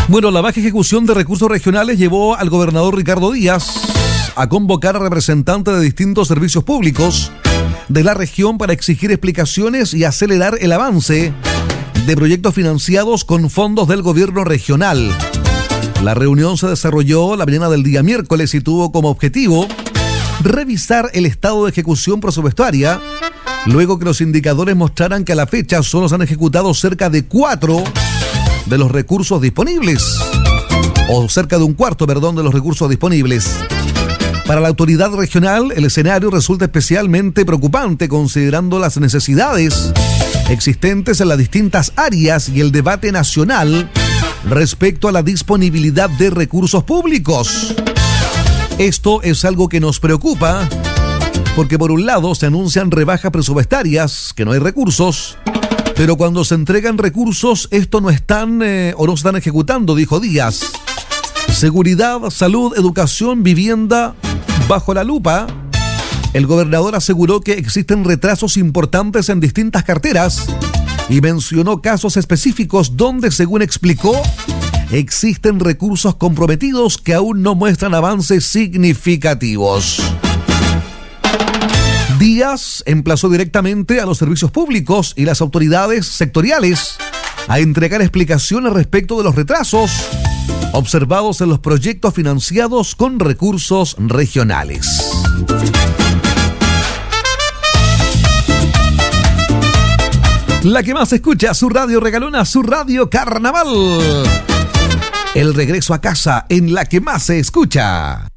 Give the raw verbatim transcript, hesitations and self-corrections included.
Bueno, la baja ejecución de recursos regionales llevó al gobernador Ricardo Díaz a convocar a representantes de distintos servicios públicos de la región para exigir explicaciones y acelerar el avance de proyectos financiados con fondos del gobierno regional. La reunión se desarrolló la mañana del día miércoles y tuvo como objetivo revisar el estado de ejecución presupuestaria, luego que los indicadores mostraran que a la fecha solo se han ejecutado cerca de cuatro de los recursos disponibles, o cerca de un cuarto, perdón, de los recursos disponibles. Para la autoridad regional, el escenario resulta especialmente preocupante considerando las necesidades existentes en las distintas áreas y el debate nacional respecto a la disponibilidad de recursos públicos. Esto es algo que nos preocupa porque por un lado se anuncian rebajas presupuestarias, que no hay recursos, pero cuando se entregan recursos, esto no están eh, o no se están ejecutando, dijo Díaz. Seguridad, salud, educación, vivienda, bajo la lupa. El gobernador aseguró que existen retrasos importantes en distintas carteras y mencionó casos específicos donde, según explicó, existen recursos comprometidos que aún no muestran avances significativos. Díaz emplazó directamente a los servicios públicos y las autoridades sectoriales a entregar explicaciones respecto de los retrasos observados en los proyectos financiados con recursos regionales. La que más se escucha, su radio regalona, su radio carnaval. El regreso a casa en la que más se escucha.